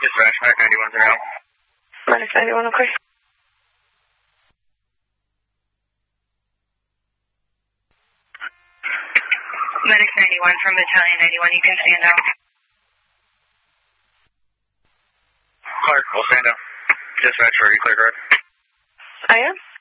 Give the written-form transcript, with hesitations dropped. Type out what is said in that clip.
Dispatch, Medic 91's around. Medic 91, okay. Medic 91 from Battalion 91, you can stand down. Clark, we'll stand down. Dispatch, are you clear, correct? I am.